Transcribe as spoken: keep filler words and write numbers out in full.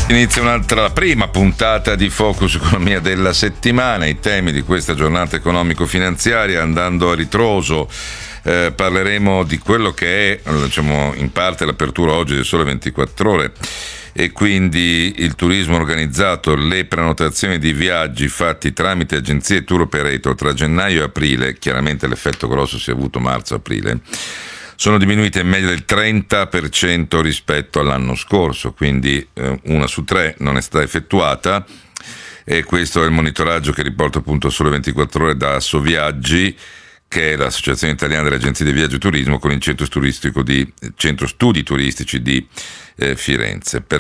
Inizia un'altra, la prima puntata di Focus Economia della settimana. I temi di questa giornata economico-finanziaria, andando a ritroso, eh, parleremo di quello che è, diciamo, in parte l'apertura oggi del Sole ventiquattro Ore, e quindi il turismo organizzato, le prenotazioni di viaggi fatti tramite agenzie tour operator tra gennaio e aprile. Chiaramente l'effetto grosso si è avuto marzo-aprile. Sono diminuite in media del trenta per cento rispetto all'anno scorso, quindi eh, una su tre non è stata effettuata, e questo è il monitoraggio che riporta appunto Sole ventiquattro Ore da Assoviaggi, che è l'associazione italiana delle agenzie di viaggio e turismo, con il centro turistico di centro studi turistici di eh, Firenze. Per